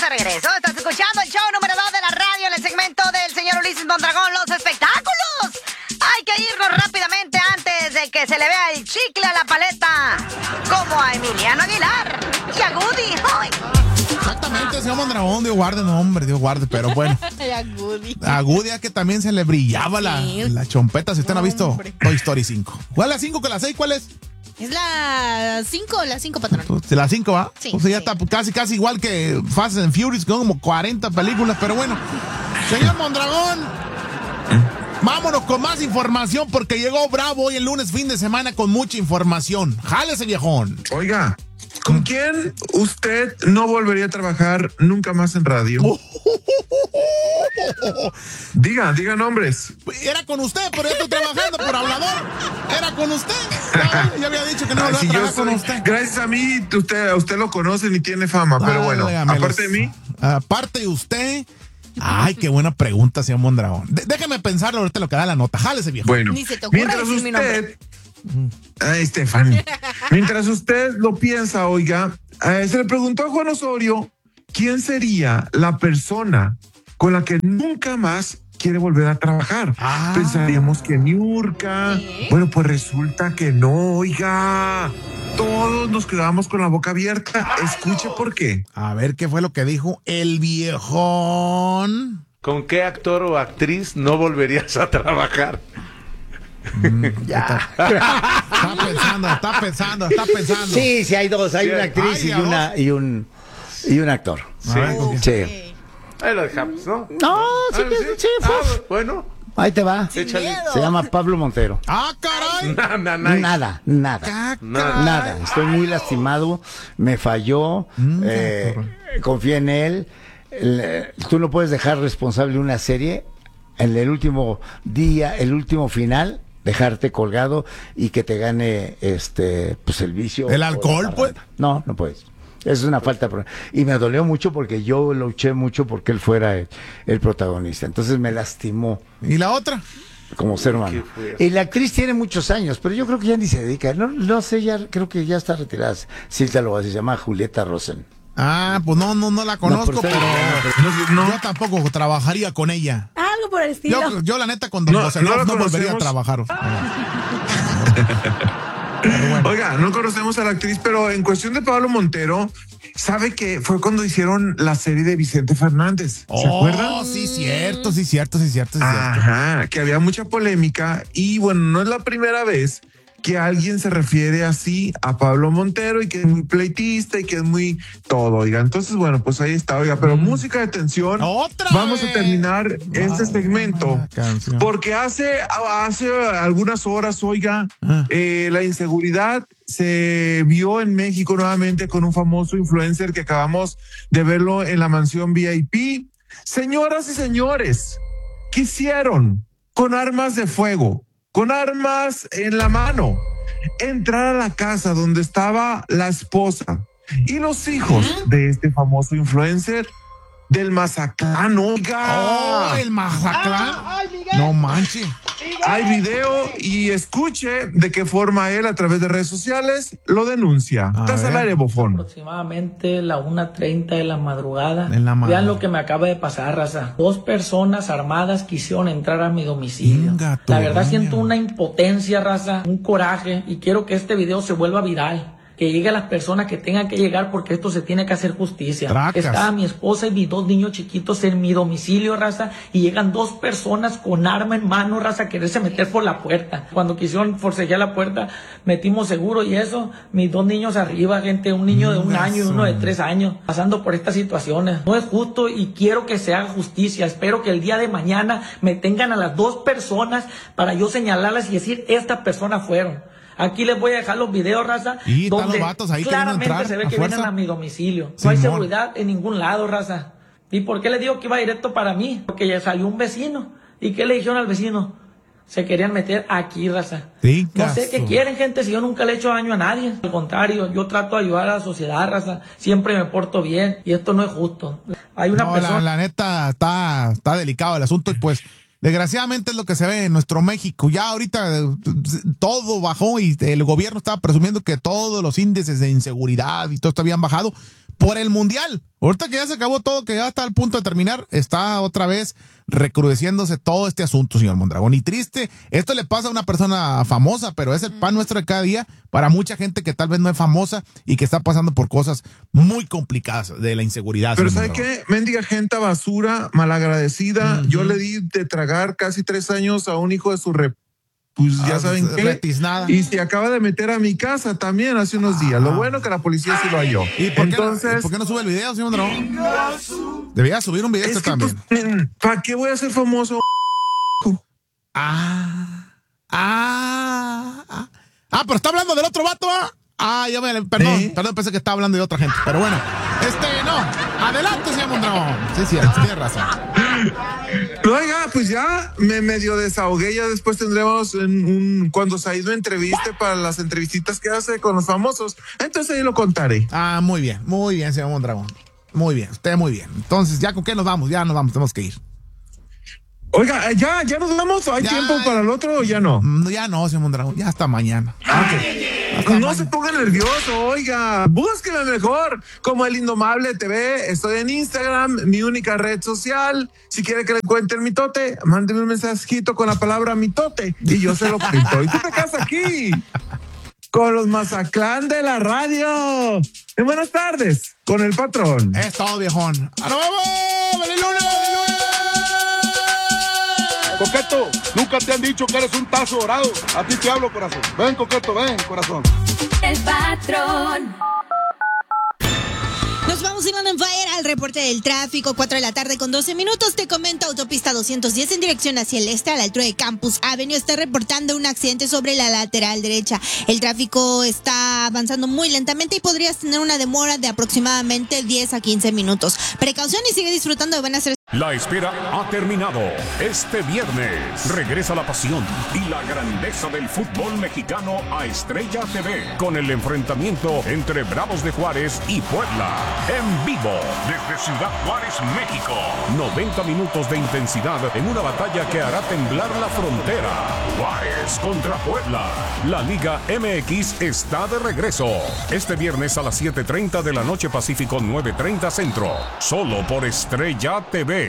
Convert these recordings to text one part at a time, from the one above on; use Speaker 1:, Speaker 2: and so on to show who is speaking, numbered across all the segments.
Speaker 1: regreso. Estás escuchando el show número 2 de la radio en el segmento del señor Ulises Mondragón, los espectáculos. Hay que irnos rápidamente antes de que se le vea el chicle a la paleta, como a Emiliano Aguilar y a Goody. ¡Ay!
Speaker 2: Exactamente, señor Mondragón, Dios guarde, no hombre, Dios guarde, pero bueno. A Goody es que también se le brillaba la chompeta, si usted no ha visto Toy Story 5. ¿Cuál es la 5 con la 6? ¿Cuál es?
Speaker 3: Es la 5, patrón.
Speaker 2: La 5, ¿va?
Speaker 3: Sí.
Speaker 2: O sea, ya
Speaker 3: Sí.
Speaker 2: está casi igual que Fast and Furious, con como 40 películas, pero bueno. Señor Mondragón, vámonos con más información porque llegó Bravo hoy el lunes, fin de semana, con mucha información. ¡Jálese, viejón!
Speaker 4: Oiga, ¿con quién usted no volvería a trabajar nunca más en radio? Diga nombres.
Speaker 2: Era con usted, pero yo estoy trabajando por hablador. Era con usted. Ya había dicho que no volvía
Speaker 4: Si
Speaker 2: a
Speaker 4: yo
Speaker 2: trabajar con
Speaker 4: soy,
Speaker 2: usted.
Speaker 4: gracias a mí, usted lo conoce ni tiene fama, pero bueno, aparte de mí.
Speaker 2: Aparte de usted. Ay, qué buena pregunta, señor Mondragón. Déjeme pensarlo ahorita lo que da la nota. Jálese, viejo.
Speaker 4: Bueno,
Speaker 3: Ni se te ocurra
Speaker 4: mientras
Speaker 3: decir mi nombre.
Speaker 4: usted... Ay, Stephanie. Mientras usted lo piensa, oiga, se le preguntó a Juan Osorio quién sería la persona con la que nunca más quiere volver a trabajar. Pensaríamos que Niurka.
Speaker 3: ¿Sí?
Speaker 4: Bueno, pues resulta que no, oiga. Todos nos quedamos con la boca abierta. Escuche por qué.
Speaker 2: A ver qué fue lo que dijo el viejón.
Speaker 5: ¿Con qué actor o actriz no volverías a trabajar?
Speaker 2: Ya. Está pensando.
Speaker 6: Sí, hay dos, hay
Speaker 5: Sí,
Speaker 6: una actriz y un actor.
Speaker 2: A ver, ¿con quién?
Speaker 6: Sí.
Speaker 5: Ahí lo dejamos, ¿no?
Speaker 6: No, sí,
Speaker 5: ¿Sí?
Speaker 6: pues.
Speaker 5: Bueno,
Speaker 6: Ahí te va.
Speaker 5: échale.
Speaker 6: Se llama Pablo Montero.
Speaker 2: ¡Ah, caray!
Speaker 6: Nada. Nada. Estoy muy lastimado. Me falló. Confié en él. Tú no puedes dejar responsable una serie en el último día, el último final, dejarte colgado y que te gane pues el vicio.
Speaker 2: ¿El alcohol, pues?
Speaker 6: No puedes. Es una falta. Y me dolió mucho porque yo luché mucho porque él fuera el protagonista. Entonces me lastimó.
Speaker 2: ¿Y la otra?
Speaker 6: Como ser humano. Y la actriz tiene muchos años, pero yo creo que ya ni se dedica. No sé, ya creo que ya está retirada. Silta lo se llama Julieta Rosen.
Speaker 2: Pues no la conozco,
Speaker 6: pero
Speaker 2: pero yo tampoco trabajaría con ella.
Speaker 3: Algo por el estilo.
Speaker 2: Yo la neta, con Don José no volvería a trabajar.
Speaker 4: Bueno. Oiga, no conocemos a la actriz, pero en cuestión de Pablo Montero, ¿sabe que fue cuando hicieron la serie de Vicente Fernández? ¿Se acuerdan?
Speaker 2: Sí, cierto.
Speaker 4: Ajá, que había mucha polémica y bueno, no es la primera vez que alguien se refiere así a Pablo Montero y que es muy pleitista y que es muy todo, oiga. Entonces, bueno, pues ahí está, oiga, pero música de tensión. Vamos a terminar este segmento porque hace algunas horas, oiga, la inseguridad se vio en México nuevamente con un famoso influencer que acabamos de verlo en la mansión VIP. Señoras y señores, ¿qué hicieron? Con armas de fuego, con armas en la mano, entrar a la casa donde estaba la esposa y los hijos de este famoso influencer del Mazatlán, oiga.
Speaker 2: ¿El Mazatlán? No manches.
Speaker 4: Hay video y escuche de qué forma él a través de redes sociales lo denuncia. Estás al aire, bofón.
Speaker 7: Aproximadamente la 1:30 de la madrugada.
Speaker 2: En la
Speaker 7: Vean lo que me acaba de pasar, raza. 2 personas armadas quisieron entrar a mi domicilio. La verdad siento una impotencia, raza, un coraje y quiero que este video se vuelva viral. Que llegue a las personas que tengan que llegar porque esto se tiene que hacer justicia.
Speaker 2: Tracas.
Speaker 7: Estaba mi esposa y mis 2 niños chiquitos en mi domicilio, raza, y llegan 2 personas con arma en mano, raza, a quererse meter por la puerta. Cuando quisieron forcejear la puerta, metimos seguro y eso, mis 2 niños arriba, gente, un niño de 1 año y uno de 3 años, pasando por estas situaciones. No es justo y quiero que se haga justicia. Espero que el día de mañana me tengan a las 2 personas para yo señalarlas y decir, estas personas fueron. Aquí les voy a dejar los videos, raza,
Speaker 2: y
Speaker 7: donde
Speaker 2: los vatos ahí
Speaker 7: claramente
Speaker 2: entrar,
Speaker 7: se ve que
Speaker 2: fuerza.
Speaker 7: vienen a mi domicilio.
Speaker 2: Simón.
Speaker 7: No hay seguridad en ningún lado, raza. ¿Y por qué les digo que iba directo para mí? Porque ya salió un vecino. ¿Y qué le dijeron al vecino? Se querían meter aquí, raza.
Speaker 2: Sí,
Speaker 7: no sé qué quieren, gente, si yo nunca le he hecho daño a nadie. Al contrario, yo trato de ayudar a la sociedad, raza. Siempre me porto bien y esto no es justo. Hay una persona...
Speaker 2: La neta está delicado el asunto y pues... Desgraciadamente es lo que se ve en nuestro México. Ya ahorita todo bajó y el gobierno estaba presumiendo que todos los índices de inseguridad y todo esto habían bajado, por el Mundial. Ahorita que ya se acabó todo, que ya está al punto de terminar, está otra vez recrudeciéndose todo este asunto, señor Mondragón. Y triste, esto le pasa a una persona famosa, pero es el pan nuestro de cada día para mucha gente que tal vez no es famosa y que está pasando por cosas muy complicadas de la inseguridad.
Speaker 4: Pero ¿sabe qué? Mendiga gente basura, malagradecida. Yo le di de tragar casi 3 años a un hijo de su pues ya saben qué.
Speaker 2: Retiznada.
Speaker 4: Y se acaba de meter a mi casa también hace unos días. Lo bueno que la policía sí lo halló.
Speaker 2: ¿Y por qué no sube el video, señor Mondragón? Debería subir un video también.
Speaker 4: Pues, ¿para qué voy a ser famoso?
Speaker 2: Pero está hablando del otro vato, perdón, pensé que estaba hablando de otra gente. Pero bueno, no. Adelante, señor Mondragón. Sí, tiene razón.
Speaker 4: Oiga, pues ya me medio desahogué. Ya después tendremos cuando Said me entreviste para las entrevistitas que hace con los famosos. Entonces ahí lo contaré.
Speaker 2: Muy bien, señor Mondragón. Muy bien, usted muy bien. Entonces, ¿ya con qué nos vamos? Ya nos vamos, tenemos que ir.
Speaker 4: Oiga, ¿ya nos vamos? ¿Hay tiempo para el otro o ya no?
Speaker 2: Ya no, señor Mondragón, ya hasta mañana.
Speaker 4: No se ponga nervioso, oiga, búsqueme mejor como El Indomable TV. Estoy en Instagram, mi única red social. Si quiere que le cuente el mitote, mándeme un mensajito con la palabra mitote y yo se lo cuento. Y tú te quedas aquí con los Mazaclán de la radio. Y buenas tardes con el patrón.
Speaker 2: Es todo, viejón. ¡Ahora vamos! ¡Feliz lunes!
Speaker 8: Coqueto, nunca te han dicho que eres un tazo dorado. A ti te hablo, corazón. Ven, Coqueto, ven, corazón.
Speaker 3: El patrón. Nos vamos a ir en fire al reporte del tráfico, 4 de la tarde con 12 minutos. Te comento, autopista 210 en dirección hacia el este, a la altura de Campus Avenue, está reportando un accidente sobre la lateral derecha. El tráfico está avanzando muy lentamente y podrías tener una demora de aproximadamente 10 a 15 minutos. Precaución y sigue disfrutando de buenas.
Speaker 9: La espera ha terminado. Este viernes regresa la pasión y la grandeza del fútbol mexicano a Estrella TV con el enfrentamiento entre Bravos de Juárez y Puebla. En vivo desde Ciudad Juárez, México. 90 minutos de intensidad en una batalla que hará temblar la frontera. Juárez contra Puebla. La Liga MX está de regreso. Este viernes a las 7:30 de la noche Pacífico, 9:30 Centro. Solo por Estrella TV.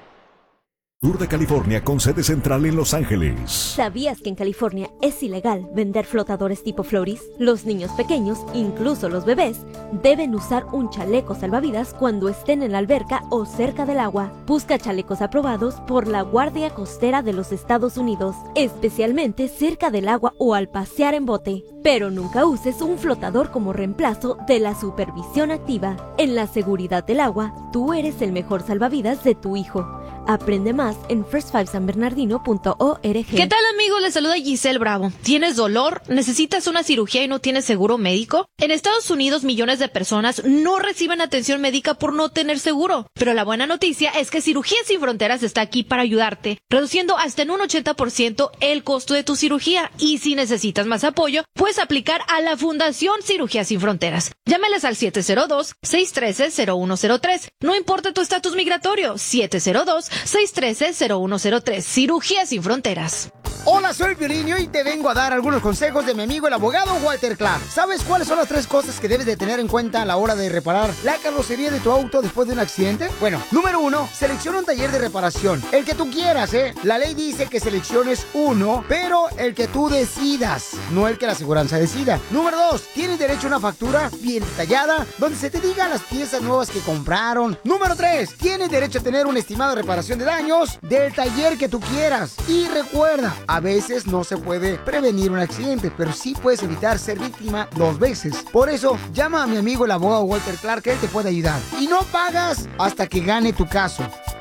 Speaker 10: Sur de California con sede central en Los Ángeles.
Speaker 11: ¿Sabías que en California es ilegal vender flotadores tipo Floris? Los niños pequeños, incluso los bebés, deben usar un chaleco salvavidas cuando estén en la alberca o cerca del agua. Busca chalecos aprobados por la Guardia Costera de los Estados Unidos, especialmente cerca del agua o al pasear en bote. Pero nunca uses un flotador como reemplazo de la supervisión activa. En la seguridad del agua, tú eres el mejor salvavidas de tu hijo. Aprende más en first5sanbernardino.org.
Speaker 12: ¿Qué tal, amigos? Les saluda Giselle Bravo. ¿Tienes dolor? ¿Necesitas una cirugía y no tienes seguro médico? En Estados Unidos, millones de personas no reciben atención médica por no tener seguro. Pero la buena noticia es que Cirugías Sin Fronteras está aquí para ayudarte, reduciendo hasta en un 80% el costo de tu cirugía. Y si necesitas más apoyo, puedes aplicar a la Fundación Cirugías Sin Fronteras. Llámales al 702-613-0103. No importa tu estatus migratorio, 702-613-0103. Cirugías Sin Fronteras.
Speaker 13: Hola, soy Piolín y te vengo a dar algunos consejos de mi amigo el abogado Walter Clark. ¿Sabes cuáles son las 3 cosas que debes de tener en cuenta a la hora de reparar la carrocería de tu auto después de un accidente? Bueno, número 1, selecciona un taller de reparación. El que tú quieras, La ley dice que selecciones uno, pero el que tú decidas, no el que la aseguranza decida. Número 2, tienes derecho a una factura bien detallada, donde se te diga las piezas nuevas que compraron. Número 3, tienes derecho a tener un estimado de reparación de daños del taller que tú quieras. Y recuerda, a veces no se puede prevenir un accidente, pero sí puedes evitar ser víctima 2 veces. Por eso, llama a mi amigo el abogado Walter Clark, que él te puede ayudar. Y no pagas hasta que gane tu caso.